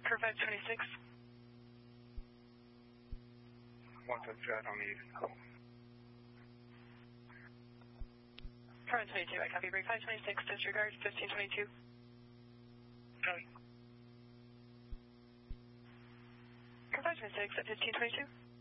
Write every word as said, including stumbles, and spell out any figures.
Curve five twenty-six. One to jet on the east. Curve twenty-two, I copy. Break five twenty-six, disregard fifteen twenty-two. Copy. Curve five twenty-six at fifteen twenty-two.